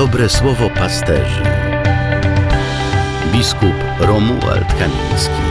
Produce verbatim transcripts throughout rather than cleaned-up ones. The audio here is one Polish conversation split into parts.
Dobre słowo pasterzy. Biskup Romuald Kamiński.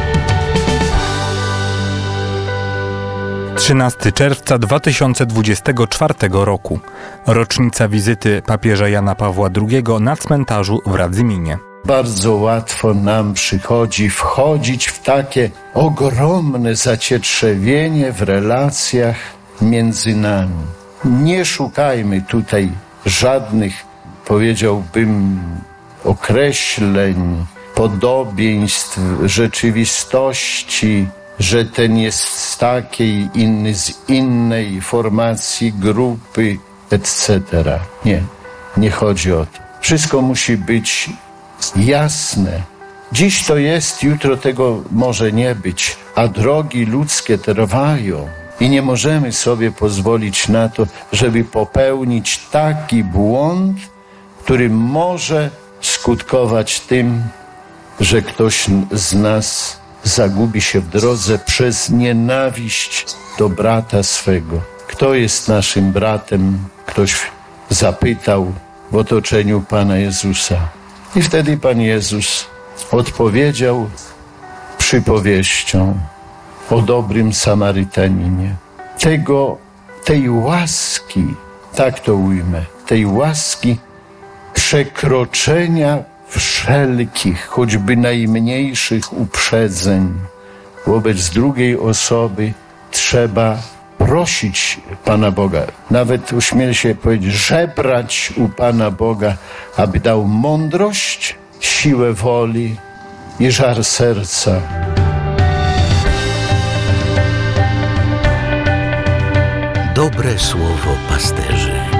trzynastego czerwca dwa tysiące dwudziestego czwartego roku. Rocznica wizyty papieża Jana Pawła drugiego na cmentarzu w Radzyminie. Bardzo łatwo nam przychodzi wchodzić w takie ogromne zacietrzewienie w relacjach między nami. Nie szukajmy tutaj żadnych, powiedziałbym, określeń, podobieństw rzeczywistości, że ten jest z takiej, inny z innej formacji, grupy, et cetera. Nie, nie chodzi o to. Wszystko musi być jasne. Dziś to jest, jutro tego może nie być, a drogi ludzkie trwają i nie możemy sobie pozwolić na to, żeby popełnić taki błąd, który może skutkować tym, że ktoś z nas zagubi się w drodze przez nienawiść do brata swego. Kto jest naszym bratem? Ktoś zapytał w otoczeniu Pana Jezusa. I wtedy Pan Jezus odpowiedział przypowieścią o dobrym Samarytaninie. Tego, tej łaski, tak to ujmę, tej łaski przekroczenia wszelkich, choćby najmniejszych uprzedzeń wobec drugiej osoby trzeba prosić Pana Boga, nawet ośmielę się powiedzieć, żebrać u Pana Boga, aby dał mądrość, siłę woli i żar serca. Dobre słowo pasterzy.